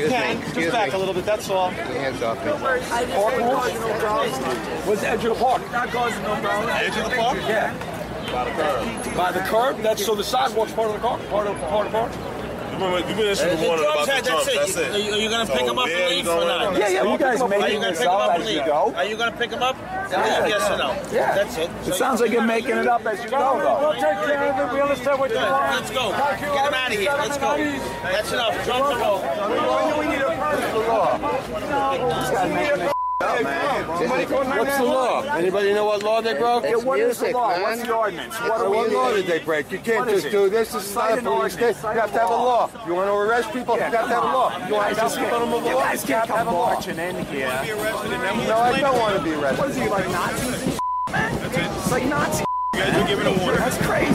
Excuse me. Just back a little bit, that's all. Hands off me. Park rules? Where's the edge of the park? Edge of the park? Yeah. By the curb. By the curb? That's so the sidewalk's part of the car? Part of the park? You've been issued the warning about the jump. That's it. Are you going to pick him up and leave or not? Yeah, you guys making this up as you go. Are you going to pick him up and leave, yes or no? Yeah. That's it. It sounds like you're making it up as you go, though. We'll take care of it. We understand what you're doing. Let's go. Get him out of here. Let's go. That's enough. Drop the rope. We need a personal law. This guy's making it up, man. What's the law? Anybody know what law they broke? Yeah, what is the law? What's the ordinance? What law did they break? You can't just do this. This is not a police state. You have to have a law. You want to arrest people? You have to have a law. You want to tell people to move along? You guys can't come marching in here. No, I don't want to be arrested. What is he, like Nazis? It's like Nazis. You guys are giving a warning. That's crazy.